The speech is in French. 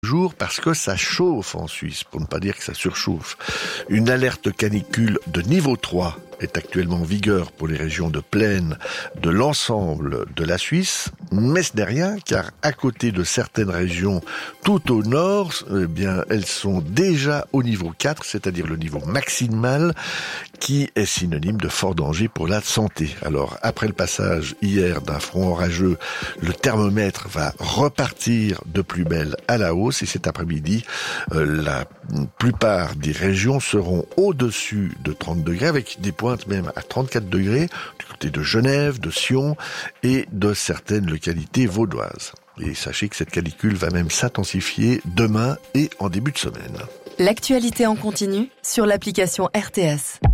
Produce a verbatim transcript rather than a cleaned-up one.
Jour parce que ça chauffe en Suisse, pour ne pas dire que ça surchauffe. Une alerte canicule de niveau trois est actuellement en vigueur pour les régions de plaine de l'ensemble de la Suisse, mais ce n'est rien car à côté de certaines régions tout au nord, eh bien, elles sont déjà au niveau quatre, c'est-à-dire le niveau maximal qui est synonyme de fort danger pour la santé. Alors, après le passage hier d'un front orageux, le thermomètre va repartir de plus belle à la hausse et cet après-midi, euh, la plupart des régions seront au-dessus de trente degrés avec des pointes même à trente-quatre degrés du côté de Genève, de Sion et de certaines localités vaudoises. Et sachez que cette canicule va même s'intensifier demain et en début de semaine. L'actualité en continu sur l'application R T S.